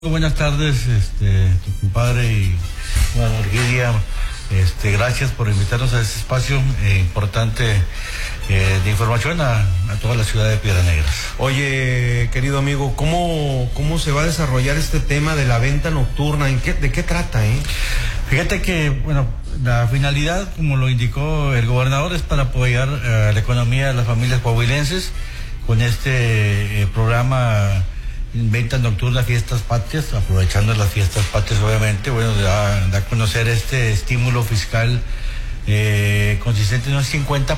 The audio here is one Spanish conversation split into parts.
Buenas tardes, tu compadre y bueno, Orquídea, gracias por invitarnos a este espacio importante de información a toda la ciudad de Piedras Negras. Oye, querido amigo, ¿cómo se va a desarrollar este tema de la venta nocturna? ¿De qué trata, Fíjate que, bueno, la finalidad, como lo indicó el gobernador, es para apoyar la economía de las familias coahuilenses con este programa Venta nocturna, fiestas patrias, aprovechando las fiestas patrias, obviamente, bueno, da a conocer este estímulo fiscal consistente en un 50%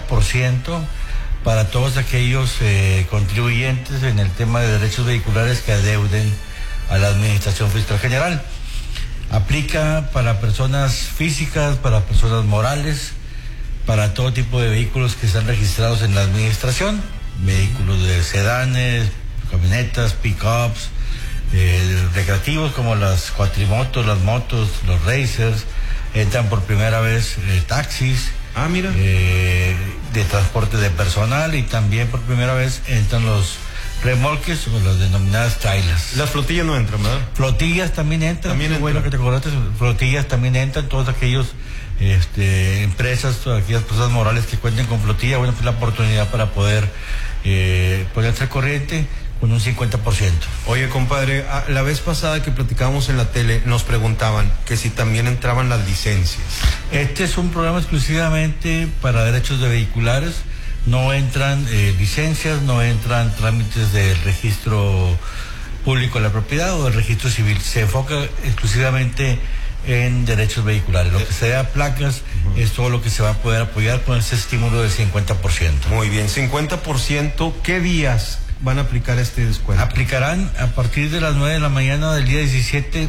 para todos aquellos contribuyentes en el tema de derechos vehiculares que adeuden a la Administración Fiscal General. Aplica para personas físicas, para personas morales, para todo tipo de vehículos que están registrados en la administración, vehículos de sedanes, camionetas, pick-ups, recreativos como las cuatrimotos, las motos, los racers, entran por primera vez taxis, mira, de transporte de personal, y también por primera vez entran los remolques o las denominadas trailers. Las flotillas no entran, ¿verdad? Flotillas también entran. Bueno que te acordaste, flotillas también entran, todos aquellos empresas, todas aquellas personas morales que cuenten con flotilla, bueno, pues la oportunidad para poder ponerse al corriente con un 50%. Oye, compadre, la vez pasada que platicábamos en la tele nos preguntaban que si también entraban las licencias. Este es un programa exclusivamente para derechos de vehiculares. No entran licencias, no entran trámites del registro público de la propiedad o del registro civil. Se enfoca exclusivamente en derechos vehiculares. Lo que sea placas es todo lo que se va a poder apoyar con ese estímulo del 50%. Muy bien, 50%. ¿Qué días van a aplicar este descuento? Aplicarán a partir de las 9 de la mañana del día 17,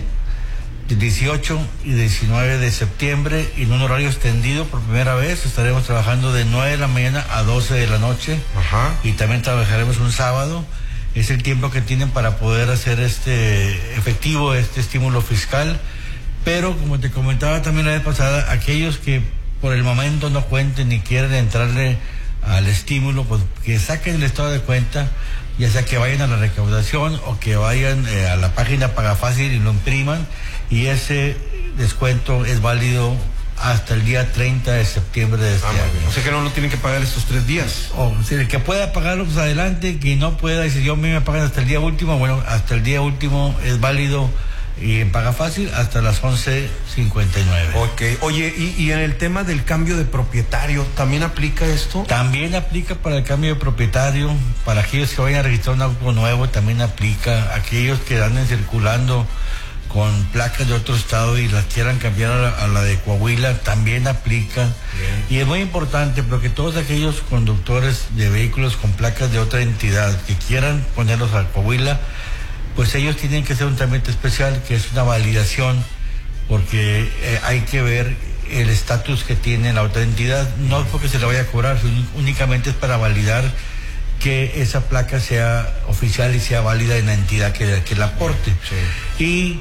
18 y 19 de septiembre en un horario extendido por primera vez. Estaremos trabajando de 9 de la mañana a 12 de la noche. Y también trabajaremos un sábado. Es el tiempo que tienen para poder hacer efectivo este estímulo fiscal. Pero como te comentaba también la vez pasada, aquellos que por el momento no cuenten ni quieren entrarle al estímulo, pues que saquen el estado de cuenta, ya sea que vayan a la recaudación o que vayan a la página Paga Fácil y lo impriman, y ese descuento es válido hasta el día 30 de septiembre de este año. O sea que no lo tienen que pagar estos 3 días. O si el que pueda pagarlo, pues adelante, que no pueda, dice yo a mí me pagan hasta el día último, bueno, hasta el día último es válido. Y en Paga Fácil hasta las 11:59. Ok. Oye, y en el tema del cambio de propietario, ¿también aplica esto? También aplica para el cambio de propietario, para aquellos que vayan a registrar un auto nuevo, también aplica. Aquellos que anden circulando con placas de otro estado y las quieran cambiar a la de Coahuila, también aplica. Bien. Y es muy importante porque todos aquellos conductores de vehículos con placas de otra entidad que quieran ponerlos a Coahuila, pues ellos tienen que hacer un trámite especial, que es una validación, porque hay que ver el estatus que tiene la otra entidad, no porque se la vaya a cobrar, únicamente es para validar que esa placa sea oficial y sea válida en la entidad que la aporte. Sí. Y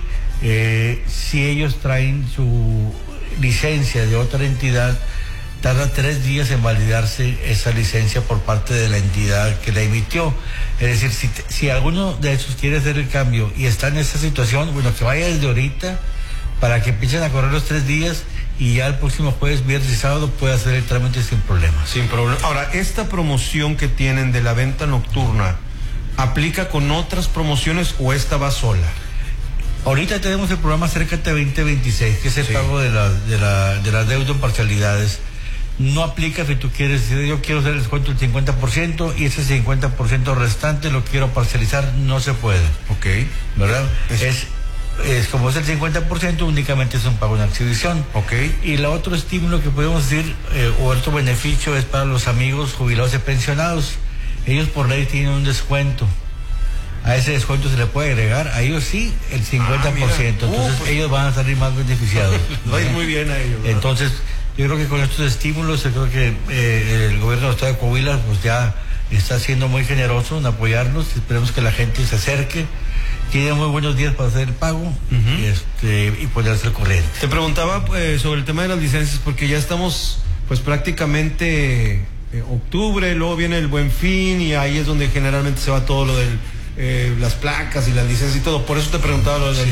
si ellos traen su licencia de otra entidad, tarda 3 días en validarse esa licencia por parte de la entidad que la emitió. Es decir, si alguno de esos quiere hacer el cambio y está en esa situación, bueno, que vaya desde ahorita para que empiecen a correr los 3 días y ya el próximo jueves, viernes y sábado puede hacer el trámite sin problema. Sin problema. Ahora, esta promoción que tienen de la venta nocturna, ¿aplica con otras promociones o esta va sola? Ahorita tenemos el programa Acércate 2026, que es el pago de la deuda en parcialidades. No aplica si tú quieres decir, yo quiero hacer el descuento del 50% y ese 50% restante lo quiero parcializar, no se puede. Ok. ¿Verdad? Es como es el 50%, únicamente es un pago en exhibición. Ok. Y el otro estímulo que podemos decir, o otro beneficio, es para los amigos jubilados y pensionados. Ellos por ley tienen un descuento. A ese descuento se le puede agregar, a ellos sí, el 50%. Entonces pues ellos van a salir más beneficiados. Va a ir muy bien a ellos, ¿verdad? Entonces, yo creo que con estos estímulos, yo creo que el gobierno del estado de Coahuila pues ya está siendo muy generoso en apoyarnos. Esperemos que la gente se acerque. Tiene muy buenos días para hacer el pago y poder hacer corriente. Te preguntaba sobre el tema de las licencias, porque ya estamos pues prácticamente octubre, luego viene el Buen Fin y ahí es donde generalmente se va todo lo del las placas y las licencias y todo. Por eso te preguntaba lo de las